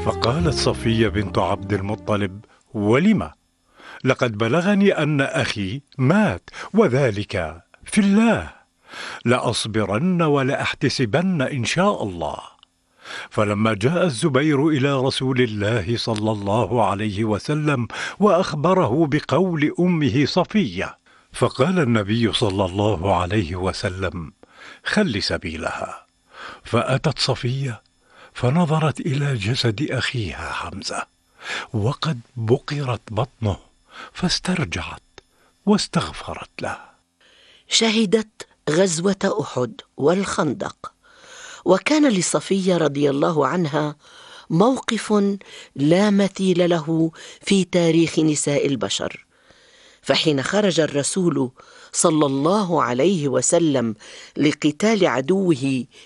فقالت صفية بنت عبد المطلب: ولم؟ لقد بلغني أن أخي مات، وذلك في الله، لأصبرن ولأحتسبن إن شاء الله. فلما جاء الزبير إلى رسول الله صلى الله عليه وسلم وأخبره بقول أمه صفية، فقال النبي صلى الله عليه وسلم: خل سبيلها. فأتت صفية فنظرت إلى جسد أخيها حمزة وقد بقرت بطنه، فاسترجعت واستغفرت له. شهدت غزوة أحد والخندق، وكان لصفية رضي الله عنها موقف لا مثيل له في تاريخ نساء البشر. فحين خرج الرسول صلى الله عليه وسلم لقتال عدوه